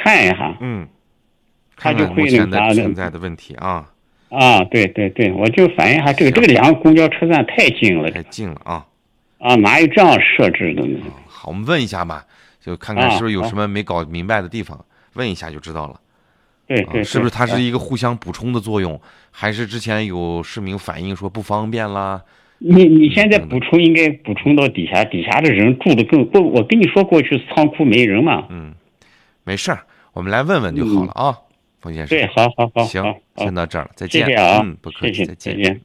看一下，他就会目前的那啥存在的问题啊。 对对对，我就反映一下这个两个公交车站太近了， 太近了啊！ 哪有这样设置的呢？ 好，我们问一下吧，就看看是不是有什么没搞明白的地方，问一下就知道了。 对对， 是不是它是一个互相补充的作用，还是之前有市民反映说不方便啦？ 你现在补充应该补充到底下的人住的更不，我跟你说过去仓库没人嘛。 没事儿，我们来问问就好了啊，冯先生。 对，好， 行，先到这儿了，再见。 谢谢啊， 不客气，再见。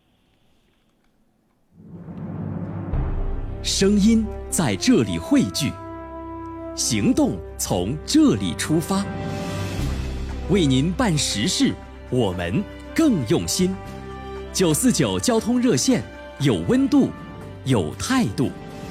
声音在这里汇聚，行动从这里出发，为您办实事，我们更用心。949交通热线，有温度，有态度。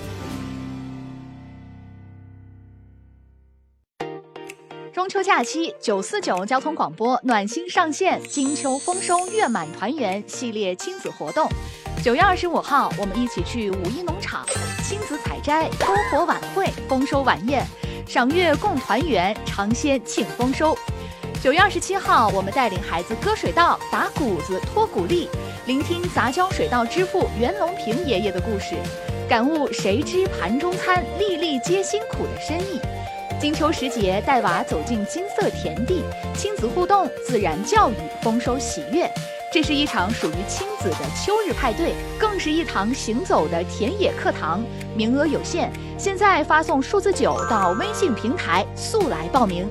中秋假期，949交通广播暖心上线金秋丰收月满团圆系列亲子活动。9月25号，我们一起去五一农场，亲子采摘、篝火晚会、丰收晚宴，赏月共团圆，尝鲜庆丰收。9月27号，我们带领孩子割水稻、打谷子、脱谷粒，聆听杂交水稻之父袁隆平爷爷的故事，感悟谁知盘中餐，粒粒皆辛苦的深意。金秋时节，带娃走进金色田地，亲子互动，自然教育，丰收喜悦。这是一场属于亲子的秋日派对，更是一堂行走的田野课堂。名额有限，现在发送数字9到微信平台，速来报名。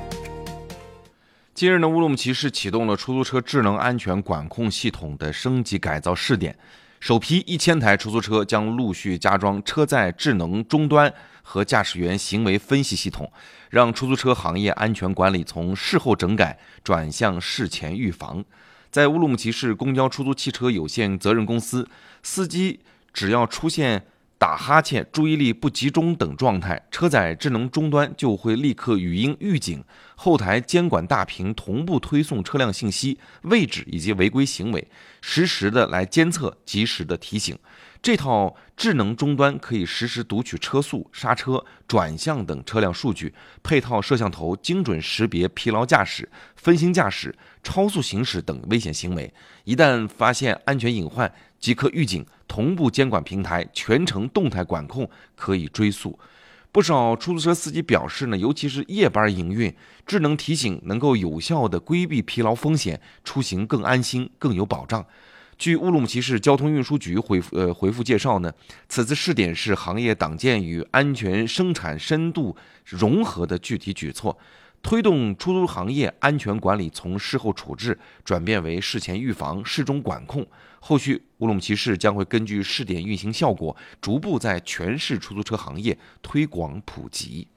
近日呢，乌鲁木齐市启动了出租车智能安全管控系统的升级改造试点，首批1000台出租车将陆续加装车载智能终端和驾驶员行为分析系统，让出租车行业安全管理从事后整改转向事前预防。在乌鲁木齐市公交出租汽车有限责任公司，司机只要出现打哈欠、注意力不集中等状态，车载智能终端就会立刻语音预警，后台监管大屏同步推送车辆信息、位置以及违规行为，实时的来监测，及时的提醒。这套智能终端可以实时读取车速、刹车、转向等车辆数据，配套摄像头精准识别疲劳驾驶、分心驾驶、超速行驶等危险行为。一旦发现安全隐患，即刻预警，同步监管平台全程动态管控，可以追溯。不少出租车司机表示呢，尤其是夜班营运，智能提醒能够有效的规避疲劳风险，出行更安心、更有保障。据乌鲁木齐市交通运输局回复介绍呢，此次试点是行业党建与安全生产深度融合的具体举措，推动出租行业安全管理从事后处置转变为事前预防、事中管控。后续乌鲁木齐市将会根据试点运行效果，逐步在全市出租车行业推广普及。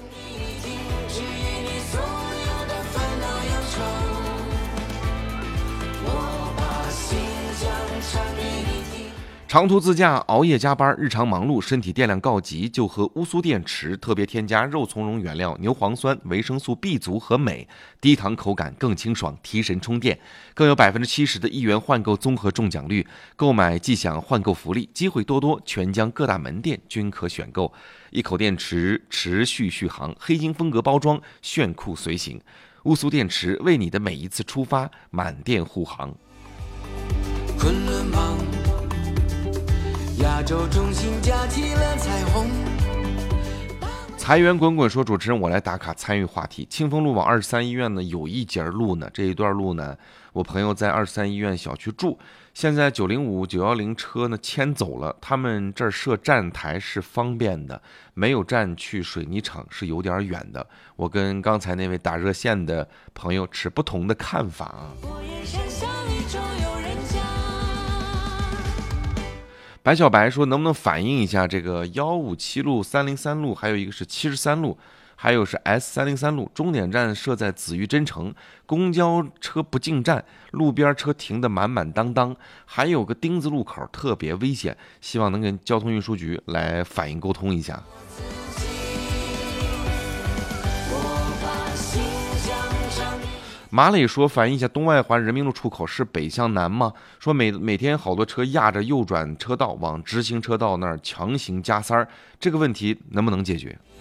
长途自驾、熬夜加班、日常忙碌，身体电量告急，就喝乌苏电池，特别添加肉苁蓉原料、牛磺酸、维生素 B 族和镁，低糖口感更清爽，提神充电，更有70%的1元换购综合中奖率，购买即享换购福利，机会多多，全江各大门店均可选购。一口电池，持续续航，黑金风格包装，炫酷随行。乌苏电池为你的每一次出发满电护航。 昆仑旁，亚洲中心架起了彩虹。 财源滚滚说，主持人我来打卡参与话题。庆丰路往23医院呢有一节路呢，这一段路呢，我朋友在23医院小区住，现在905、910车呢迁走了，他们这儿设站台是方便的，没有站去水泥厂是有点远的。我跟刚才那位打热线的朋友持不同的看法啊。白小白说，能不能反映一下这个157路、303路，还有一个是73路，还有是 S303路，终点站设在紫玉真城，公交车不进站，路边车停得满满当当，还有个丁字路口特别危险，希望能跟交通运输局来反映沟通一下。马磊说，反映一下东外环人民路出口是北向南吗？说每天好多车压着右转车道往直行车道那儿强行加塞儿，这个问题能不能解决？